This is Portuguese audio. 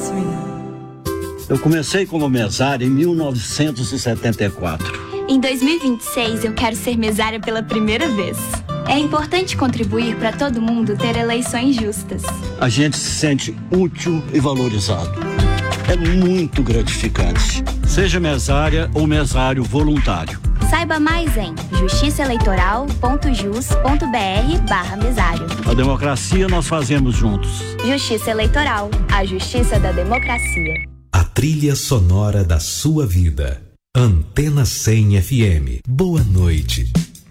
Eu comecei como mesária em 1974. Em 2026, eu quero ser mesária pela primeira vez. É importante contribuir para todo mundo ter eleições justas. A gente se sente útil e valorizado. É muito gratificante. Seja mesária ou mesário voluntário. Saiba mais em justiçaeleitoral.jus.br/mesário. A democracia nós fazemos juntos. Justiça Eleitoral, a justiça da democracia. A trilha sonora da sua vida. Antena 100 FM. Boa noite.